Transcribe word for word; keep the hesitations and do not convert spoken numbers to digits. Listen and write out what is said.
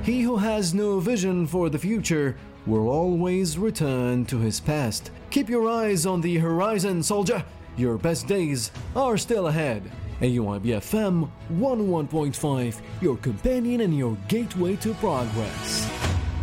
He who has no vision for the future will always return to his past. Keep your eyes on the horizon, soldier. Your best days are still ahead. A U I B F M one oh one point five, your companion and your gateway to progress.